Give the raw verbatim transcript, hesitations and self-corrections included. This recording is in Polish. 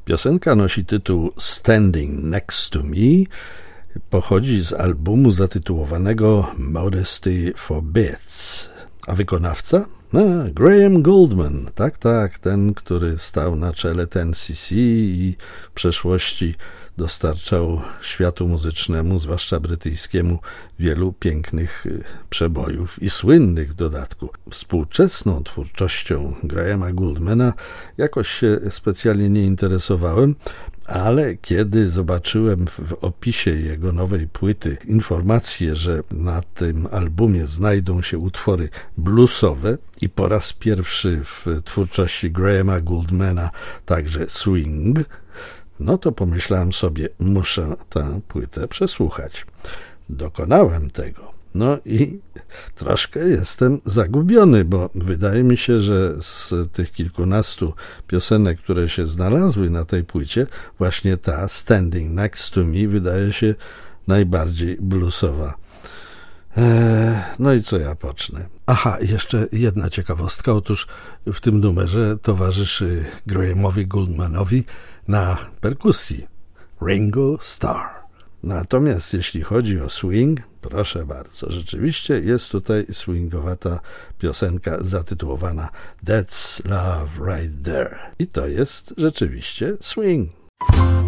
Piosenka nosi tytuł Standing Next to Me, pochodzi z albumu zatytułowanego Modesty Forbids. A wykonawca? No, Graham Gouldman, tak, tak, ten, który stał na czele Ten C C i w przeszłości dostarczał światu muzycznemu, zwłaszcza brytyjskiemu, wielu pięknych przebojów i słynnych w dodatku. Współczesną twórczością Grahama Gouldmana jakoś się specjalnie nie interesowałem, ale kiedy zobaczyłem w opisie jego nowej płyty informację, że na tym albumie znajdą się utwory bluesowe i po raz pierwszy w twórczości Grahama Gouldmana także swing, no to pomyślałem sobie, muszę tę płytę przesłuchać. Dokonałem tego. No i troszkę jestem zagubiony, bo wydaje mi się, że z tych kilkunastu piosenek, które się znalazły na tej płycie, właśnie ta Standing Next to Me wydaje się najbardziej bluesowa. Eee, no i co ja pocznę? Aha, jeszcze jedna ciekawostka. Otóż w tym numerze towarzyszy Grahamowi Gouldmanowi na perkusji Ringo Starr. Natomiast jeśli chodzi o swing, proszę bardzo, rzeczywiście jest tutaj swingowata piosenka zatytułowana That's Love Right There. I to jest rzeczywiście swing.